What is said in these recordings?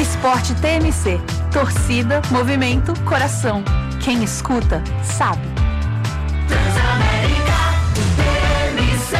Esporte TMC. Torcida, movimento, coração. Quem escuta, sabe. Transamérica TMC.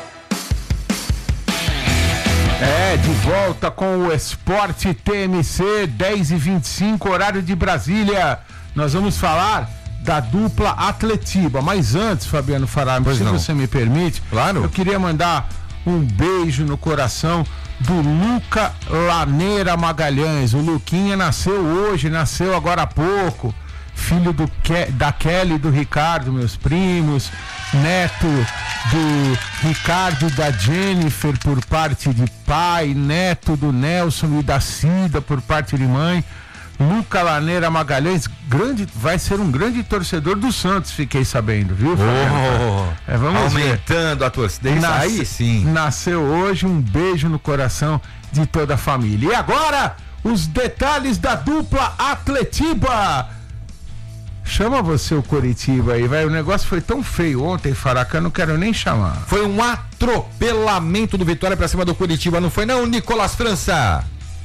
De volta com o Esporte TMC, 10h25, horário de Brasília. Nós vamos falar da dupla Atletiba. Mas antes, Fabiano Farab, se você me permite, claro, eu queria mandar um beijo no coração do Luca Laneira Magalhães. O Luquinha nasceu agora há pouco. Filho da Kelly e do Ricardo, meus primos, neto do Ricardo e da Jennifer por parte de pai, neto do Nelson e da Cida por parte de mãe. Luca Laneira Magalhães, vai ser um grande torcedor do Santos, fiquei sabendo, viu, Fabiano? Vamos aumentando ver. A torcida, aí sim. Nasceu hoje, um beijo no coração de toda a família. E agora, os detalhes da dupla Atletiba. Chama você o Coritiba aí, vai. O negócio foi tão feio ontem, Faraca, eu não quero nem chamar. Foi um atropelamento do Vitória pra cima do Coritiba, não foi não, Nicolas França?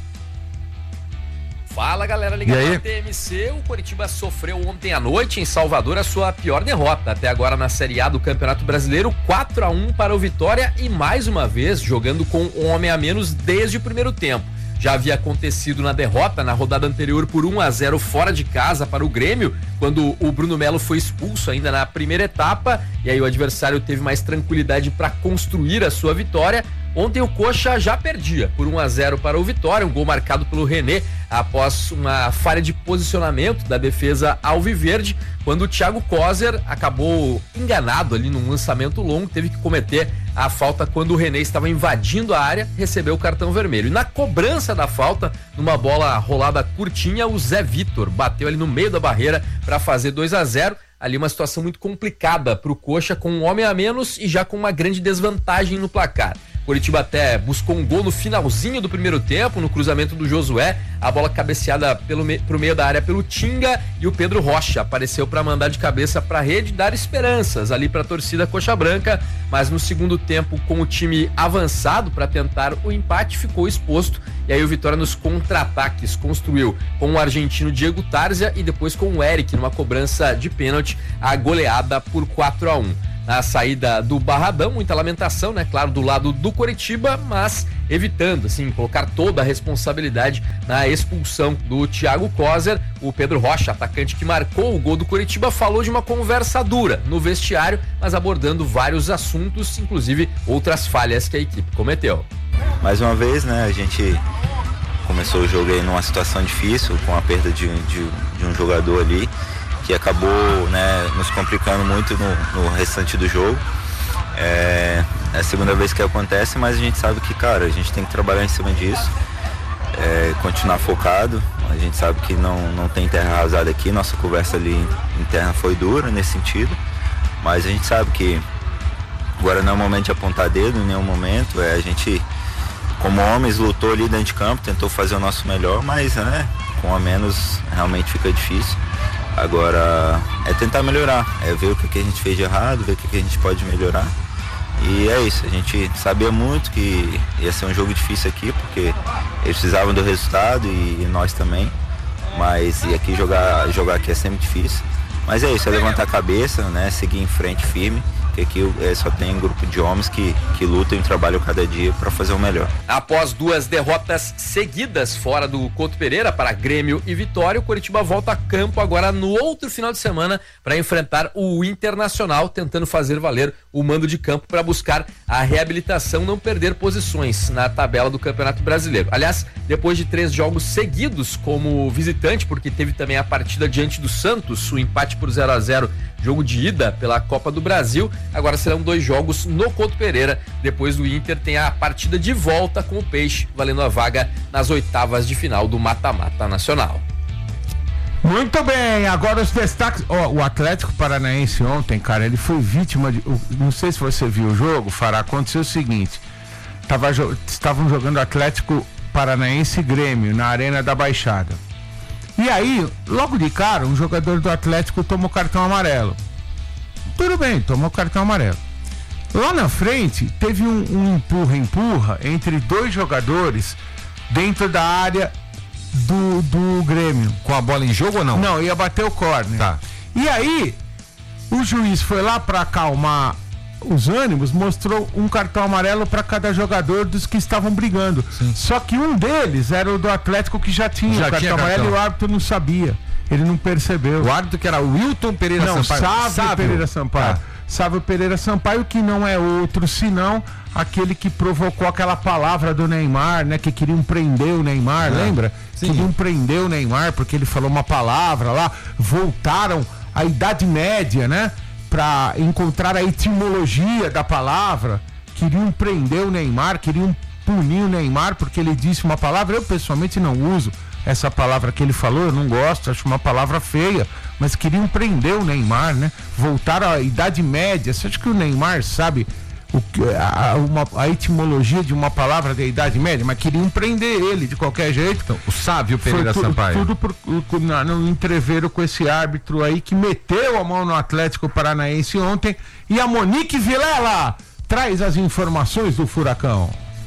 Fala, galera ligada na TMC. O Coritiba sofreu ontem à noite em Salvador a sua pior derrota até agora na Série A do Campeonato Brasileiro, 4-1 para o Vitória e mais uma vez jogando com um homem a menos desde o primeiro tempo. Já havia acontecido na derrota na rodada anterior por 1-0 fora de casa para o Grêmio, quando o Bruno Melo foi expulso ainda na primeira etapa, e aí o adversário teve mais tranquilidade para construir a sua vitória. Ontem o Coxa já perdia por 1-0 para o Vitória, um gol marcado pelo René após uma falha de posicionamento da defesa alviverde, quando o Thiago Kozer acabou enganado ali num lançamento longo, teve que cometer a falta quando o René estava invadindo a área, recebeu o cartão vermelho. E na cobrança da falta, numa bola rolada curtinha, o Zé Vitor bateu ali no meio da barreira para fazer 2-0. Ali uma situação muito complicada para o Coxa, com um homem a menos e já com uma grande desvantagem no placar. Coritiba até buscou um gol no finalzinho do primeiro tempo, no cruzamento do Josué, a bola cabeceada pro meio da área pelo Tinga, e o Pedro Rocha apareceu para mandar de cabeça para a rede, dar esperanças ali para a torcida coxa branca, mas no segundo tempo, com o time avançado para tentar o empate, ficou exposto, e aí o Vitória nos contra-ataques construiu com o argentino Diego Tarzia e depois com o Eric numa cobrança de pênalti, a goleada por 4-1. Na saída do Barradão, muita lamentação, né? Claro, do lado do Coritiba, mas evitando, assim, colocar toda a responsabilidade na expulsão do Thiago Kozer. O Pedro Rocha, atacante que marcou o gol do Coritiba, falou de uma conversa dura no vestiário, mas abordando vários assuntos, inclusive outras falhas que a equipe cometeu. Mais uma vez, né? A gente começou o jogo aí numa situação difícil, com a perda de um jogador ali, que acabou, né, nos complicando muito no restante do jogo. É a segunda vez que acontece, mas a gente sabe que, cara, a gente tem que trabalhar em cima disso, continuar focado. A gente sabe que não tem terra arrasada aqui, nossa conversa ali interna foi dura nesse sentido, mas a gente sabe que agora não é o momento de apontar dedo em nenhum momento. A gente, como homens, lutou ali dentro de campo, tentou fazer o nosso melhor, mas, né, com a menos realmente fica difícil. Agora é tentar melhorar, é ver o que a gente fez de errado, ver o que a gente pode melhorar. E é isso, a gente sabia muito que ia ser um jogo difícil aqui, porque eles precisavam do resultado e nós também. Mas e aqui jogar aqui é sempre difícil. Mas é isso, é levantar a cabeça, né, seguir em frente firme, que aqui só tem um grupo de homens que lutam e trabalham cada dia para fazer o melhor. Após 2 derrotas seguidas fora do Couto Pereira para Grêmio e Vitória, o Coritiba volta a campo agora no outro final de semana para enfrentar o Internacional, tentando fazer valer o mando de campo para buscar a reabilitação, não perder posições na tabela do Campeonato Brasileiro. Aliás, depois de 3 jogos seguidos como visitante, porque teve também a partida diante do Santos, o empate por 0-0, jogo de ida pela Copa do Brasil, agora serão 2 jogos no Couto Pereira. Depois do Inter tem a partida de volta com o Peixe, valendo a vaga nas oitavas de final do mata-mata nacional. Muito bem, agora os destaques. O Atlético Paranaense ontem, cara, ele foi vítima de. Não sei se você viu o jogo, Fará. Aconteceu o seguinte: estavam jogando Atlético Paranaense e Grêmio na Arena da Baixada. E aí, logo de cara, um jogador do Atlético tomou cartão amarelo. Tudo bem, tomou cartão amarelo. Lá na frente, teve um empurra entre 2 jogadores dentro da área do Grêmio. Com a bola em jogo ou não? Não, ia bater o córner. Tá. E aí, o juiz foi lá para acalmar os ânimos, mostrou um cartão amarelo para cada jogador dos que estavam brigando. Sim. Só que um deles era o do Atlético, que já tinha o cartão amarelo, e o árbitro não sabia. Ele não percebeu. O árbitro que era o Wilton Pereira Sampaio. Sávio Pereira Sampaio. Tá. Sávio Pereira Sampaio, que não é outro senão aquele que provocou aquela palavra do Neymar, né? Que queriam prender o Neymar, lembra? Sim. Queriam prender o Neymar porque ele falou uma palavra lá. Voltaram à Idade Média, né? Pra encontrar a etimologia da palavra. Queriam prender o Neymar, queriam punir o Neymar porque ele disse uma palavra. Eu pessoalmente não uso essa palavra que ele falou, eu não gosto, acho uma palavra feia, mas queriam prender o Neymar, né? Voltar à Idade Média. Você acha que o Neymar sabe a etimologia de uma palavra da Idade Média? Mas queriam prender ele de qualquer jeito. Então, o Sávio Pereira Sampaio. Tudo no entreveiro com esse árbitro aí que meteu a mão no Atlético Paranaense ontem. E a Monique Vilela traz as informações do Furacão.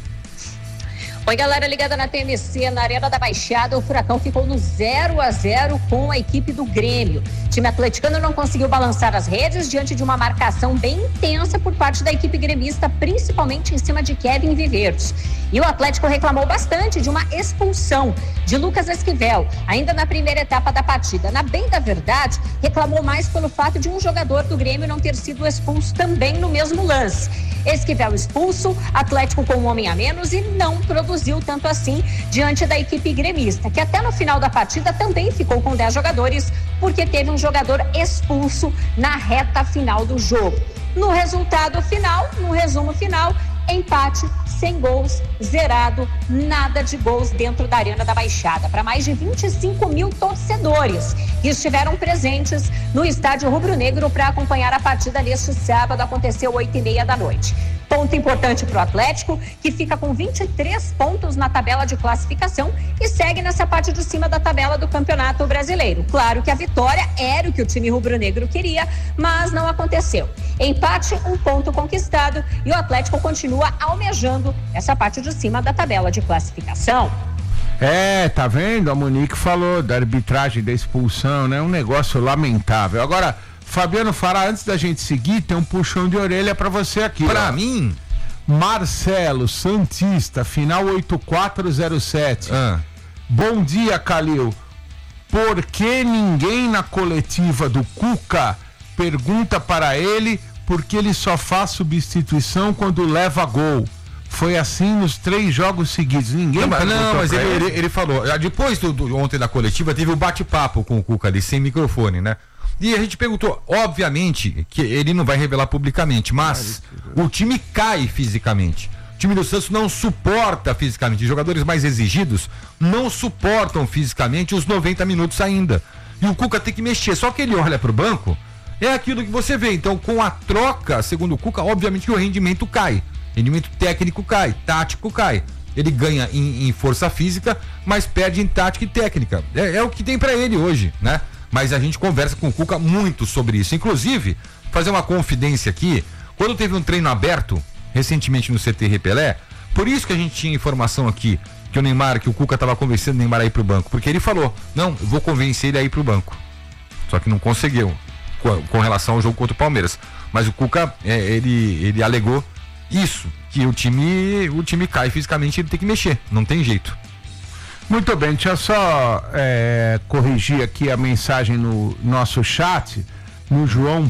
Oi, galera ligada na TMC, na Arena da Baixada, o Furacão ficou no 0-0 com a equipe do Grêmio. O time atleticano não conseguiu balançar as redes diante de uma marcação bem intensa por parte da equipe gremista, principalmente em cima de Kevin Viverdes. E o Atlético reclamou bastante de uma expulsão de Lucas Esquivel, ainda na primeira etapa da partida. Na bem da verdade, reclamou mais pelo fato de um jogador do Grêmio não ter sido expulso também no mesmo lance. Esquivel expulso, Atlético com um homem a menos e não produziu tanto assim diante da equipe gremista, que até no final da partida também ficou com 10 jogadores, porque teve um jogador expulso na reta final do jogo. No resultado final, no resumo final, empate, sem gols, zerado, nada de gols dentro da Arena da Baixada, para mais de 25 mil torcedores que estiveram presentes no estádio rubro-negro para acompanhar a partida neste sábado, aconteceu 8h30 da noite. Ponto importante para o Atlético, que fica com 23 pontos na tabela de classificação e segue nessa parte de cima da tabela do Campeonato Brasileiro. Claro que a vitória era o que o time rubro-negro queria, mas não aconteceu. Empate, um ponto conquistado e o Atlético continua almejando essa parte de cima da tabela de classificação. Tá vendo? A Monique falou da arbitragem da expulsão, né? Um negócio lamentável. Agora, Fabiano Fará, antes da gente seguir, tem um puxão de orelha pra você aqui. Pra mim? Marcelo Santista, final 8407. Bom dia, Calil. Por que ninguém na coletiva do Cuca pergunta para ele porque ele só faz substituição quando leva gol? Foi assim nos 3 jogos seguidos. Ninguém Não, mas ele falou. Depois ontem da coletiva, teve o bate-papo com o Cuca ali, sem microfone, né? E a gente perguntou, obviamente, que ele não vai revelar publicamente, mas o time cai fisicamente. O time do Santos não suporta fisicamente. Os jogadores mais exigidos não suportam fisicamente os 90 minutos ainda. E o Cuca tem que mexer. Só que ele olha pro banco, é aquilo que você vê. Então, com a troca, segundo o Cuca, obviamente que o rendimento cai. Rendimento técnico cai, tático cai. Ele ganha em força física, mas perde em tática e técnica. É o que tem pra ele hoje, né? Mas a gente conversa com o Cuca muito sobre isso. Inclusive, fazer uma confidência aqui, quando teve um treino aberto, recentemente no CT Repelé, por isso que a gente tinha informação aqui, que o Cuca estava convencendo o Neymar a ir pro banco, porque ele falou, não, eu vou convencer ele a ir pro banco. Só que não conseguiu, com relação ao jogo contra o Palmeiras. Mas o Cuca, ele alegou isso, que o time cai fisicamente, ele tem que mexer, não tem jeito. Muito bem, deixa eu só corrigir aqui a mensagem no nosso chat, do João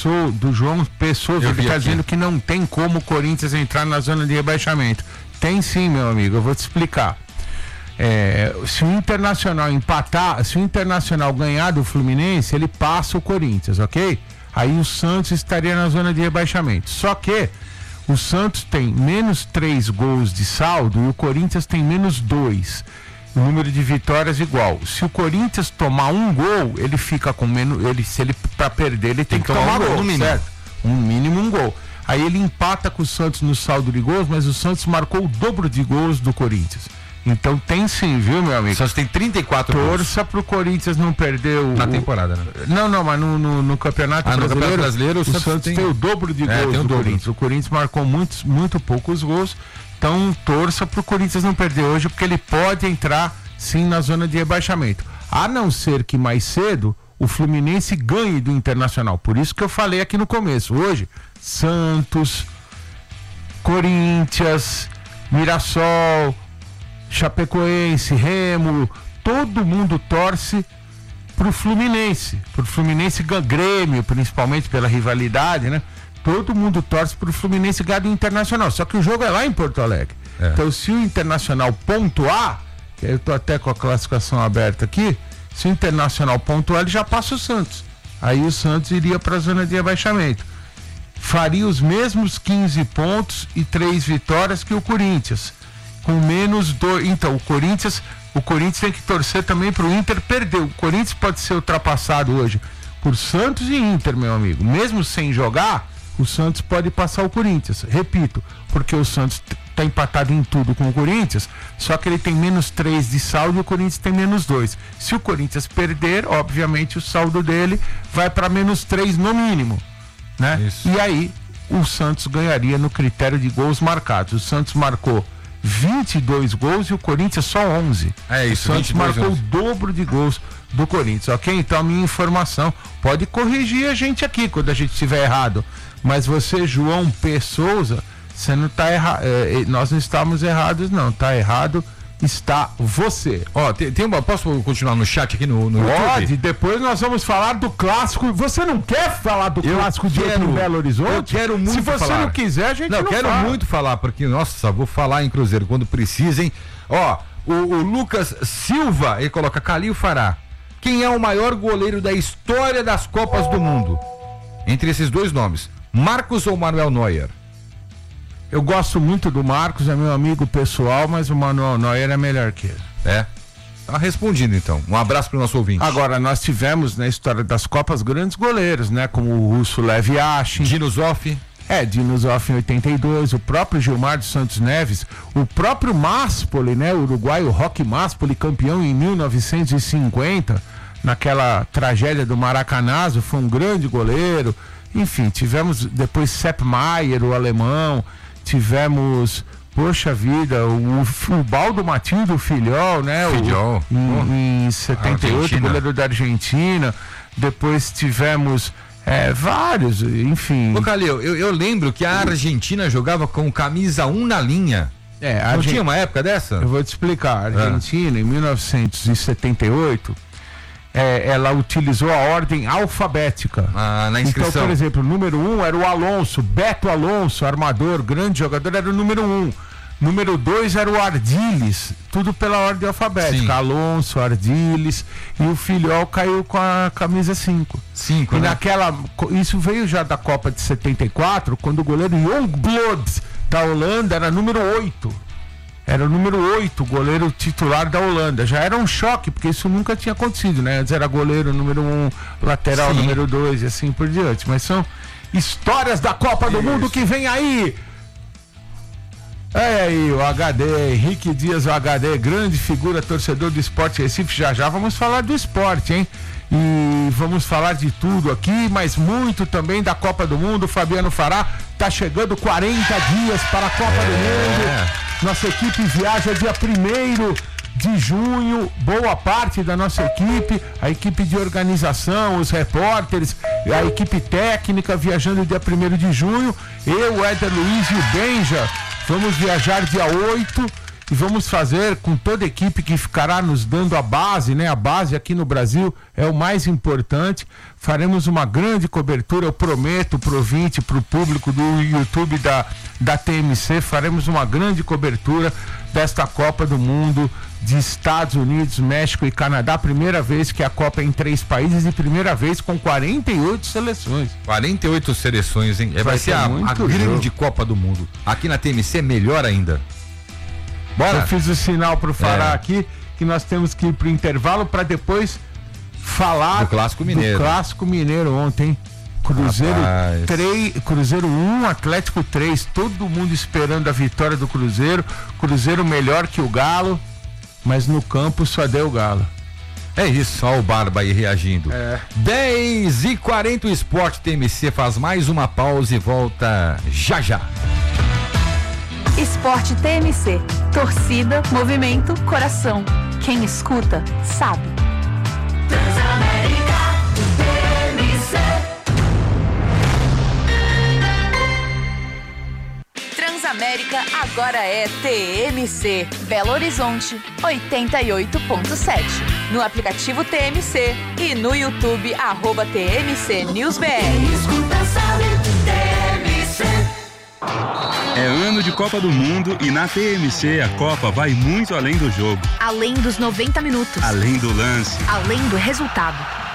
Pessoa, ele está dizendo que não tem como o Corinthians entrar na zona de rebaixamento. Tem sim, meu amigo, eu vou te explicar. Se o Internacional empatar, se o Internacional ganhar do Fluminense, ele passa o Corinthians, ok? Aí o Santos estaria na zona de rebaixamento. Só que o Santos tem menos 3 gols de saldo e o Corinthians tem menos 2. O número de vitórias igual. Se o Corinthians tomar um gol, ele fica com menos. Se ele para perder, ele tem que tomar um gol, no mínimo. Certo? Um mínimo, um gol. Aí ele empata com o Santos no saldo de gols, mas o Santos marcou o dobro de gols do Corinthians. Então tem sim, viu, meu amigo? O Santos tem 34 gols. Torça pro Corinthians não perder na temporada, né? Não, mas no Campeonato Brasileiro, o Santos tem o dobro de gols do Corinthians. O Corinthians marcou muito poucos gols. Então torça pro Corinthians não perder hoje, porque ele pode entrar sim na zona de rebaixamento. A não ser que mais cedo o Fluminense ganhe do Internacional. Por isso que eu falei aqui no começo. Hoje, Santos, Corinthians, Mirassol, Chapecoense, Remo, todo mundo torce pro Fluminense Grêmio, principalmente pela rivalidade, né? Todo mundo torce pro Fluminense ganhar do Internacional, só que o jogo é lá em Porto Alegre. Então, se o Internacional pontuar, que eu tô até com a classificação aberta aqui, se o Internacional pontuar, ele já passa o Santos. Aí o Santos iria para a zona de rebaixamento. Faria os mesmos 15 pontos e 3 vitórias que o Corinthians, com menos 2. Então, o Corinthians tem que torcer também para o Inter perder. O Corinthians pode ser ultrapassado hoje por Santos e Inter, meu amigo. Mesmo sem jogar, o Santos pode passar o Corinthians. Repito, porque o Santos está empatado em tudo com o Corinthians, só que ele tem menos 3 de saldo e o Corinthians tem menos 2. Se o Corinthians perder, obviamente o saldo dele vai para menos 3 no mínimo, né? Isso. E aí o Santos ganharia no critério de gols marcados. O Santos marcou 22 gols e o Corinthians só 11. É isso, o Santos marcou 11. O dobro de gols do Corinthians, ok? Então a minha informação, pode corrigir a gente aqui quando a gente estiver errado, mas você, João P. Souza, você não está errado, nós não estamos errados não, tá errado está você. Ó, posso continuar no chat aqui no Pode, YouTube? depois nós vamos falar do clássico. Você não quer falar do clássico de Belo Horizonte? Eu quero muito falar. Se você não quiser, a gente não quero fala. muito falar, porque, nossa, vou falar em Cruzeiro quando precisem. Ó, o Lucas Silva, ele coloca Calil Fará. Quem é o maior goleiro da história das Copas do Mundo? Entre esses dois nomes, Marcos ou Manuel Neuer? Eu gosto muito do Marcos, é meu amigo pessoal, mas o Manuel Neuer é melhor que ele. É? Tá respondido então. Um abraço pro nosso ouvinte. Agora, nós tivemos na história das Copas grandes goleiros, né? Como o russo Lev Yashin. Dino Zoff. Dino Zoff em 82, o próprio Gilmar dos Santos Neves, o próprio Máspoli, né? O uruguaio Roque Máspoli, campeão em 1950, naquela tragédia do Maracanazo, foi um grande goleiro. Enfim, tivemos depois Sepp Maier, o alemão. Tivemos, poxa vida, o Baldo Matinho do Filhol, né? Filhol. Em 78, goleiro da Argentina. Depois tivemos vários, enfim. Ô, Calil, eu lembro que a Argentina jogava com camisa 1 na linha. Não tinha uma época dessa? Eu vou te explicar. A Argentina, em 1978... ela utilizou a ordem alfabética. Na inscrição. Então, por exemplo, o número 1 era o Alonso, Beto Alonso, armador, grande jogador, era o número 1. Número 2 era o Ardiles, tudo pela ordem alfabética. Sim. Alonso, Ardiles, e o Filhol caiu com a camisa 5. E né? Isso veio já da Copa de 74, quando o goleiro Youngblood da Holanda era número 8. Era o número 8, goleiro titular da Holanda. Já era um choque, porque isso nunca tinha acontecido, né? Antes era goleiro número 1, lateral número 2 e assim por diante. Mas são histórias da Copa do Mundo que vem aí. É aí, o HD, Henrique Dias, o HD, grande figura, torcedor do Sport Recife. Já vamos falar do esporte, hein? E vamos falar de tudo aqui, mas muito também da Copa do Mundo. Fabiano Fará tá chegando 40 dias para a Copa do Mundo. Nossa equipe viaja dia 1º de junho, boa parte da nossa equipe, a equipe de organização, os repórteres, a equipe técnica viajando dia 1º de junho. Eu, o Éder Luiz e o Benja vamos viajar dia 8 e vamos fazer com toda a equipe que ficará nos dando a base, né? A base aqui no Brasil é o mais importante. Faremos uma grande cobertura, eu prometo pro ouvinte, pro público do YouTube da TMC, faremos uma grande cobertura desta Copa do Mundo de Estados Unidos, México e Canadá. Primeira vez que a Copa é em 3 países e primeira vez com 48 seleções. 48 seleções, hein? Vai ser a grande Copa do Mundo. Aqui na TMC, melhor ainda. Bora. Eu fiz o sinal pro Fará aqui que nós temos que ir pro intervalo para depois falar do Clássico Mineiro. Do Clássico Mineiro ontem. Cruzeiro 1, Atlético 3, todo mundo esperando a vitória do Cruzeiro. Cruzeiro melhor que o Galo, mas no campo só deu o Galo. É isso, ó o Barba aí reagindo. 10h40, o Esporte TMC faz mais uma pausa e volta já. Esporte TMC, torcida, movimento, coração. Quem escuta, sabe. Transamérica, TMC. Transamérica agora é TMC. Belo Horizonte, 88.7. No aplicativo TMC e no YouTube, @TMC NewsBR. Quem escuta sabe, TMC. É ano de Copa do Mundo e na TMC a Copa vai muito além do jogo. Além dos 90 minutos. Além do lance. Além do resultado.